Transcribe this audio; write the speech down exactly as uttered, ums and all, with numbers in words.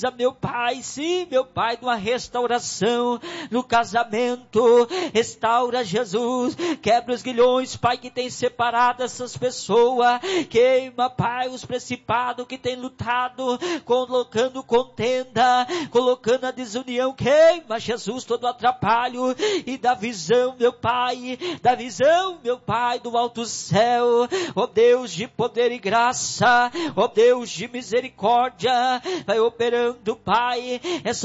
meu Pai, sim, meu Pai, numa restauração, no casamento, restaura, Jesus, quebra os grilhões, Pai, que tem separado essas pessoas, queima, Pai, os principados que tem lutado, colocando contenda, colocando a desunião, queima, Jesus, todo atrapalho, e dá visão, meu Pai, dá visão, meu Pai, do alto céu, ó Deus de poder e graça, ó Deus de misericórdia, vai operando, Pai, essa